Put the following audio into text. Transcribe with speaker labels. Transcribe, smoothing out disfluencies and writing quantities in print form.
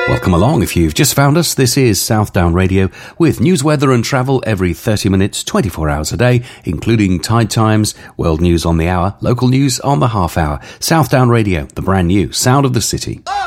Speaker 1: Welcome along if you've just found us. This is Southdown Radio with news, weather and travel every 30 minutes, 24 hours a day, including tide times, world news on the hour, local news on the half hour. Southdown Radio, the brand new sound of the city.